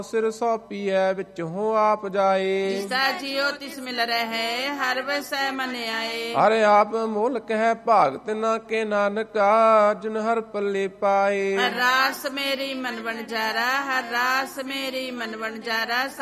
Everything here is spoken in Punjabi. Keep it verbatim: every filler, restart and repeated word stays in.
ਸਿਰ ਸੌਪੀਐ ਵਿੱਚ ਹੋ ਆਪ ਜਾਏ। ਜਿਸਾ ਜਿਉ ਤਿਸ ਮਿਲ ਰਹੇ ਹਰ ਵਸੈ ਮਨ ਆਏ। ਹਰਿ ਆਪ ਮੋਲਕ ਹੈ ਭਾਗ ਤਿਨਾ ਕੇ ਨਾਨਕਾ ਜਿਨ ਹਰ ਪੱਲੇ ਪਾਏ। ਹਰ ਰਾਸ ਮੇਰੀ ਮਨ ਵਣਜਾਰਾ ਹਰ ਰਾਸ ਮੇਰੀ ਮਨ ਵਣਜਾਰਾ।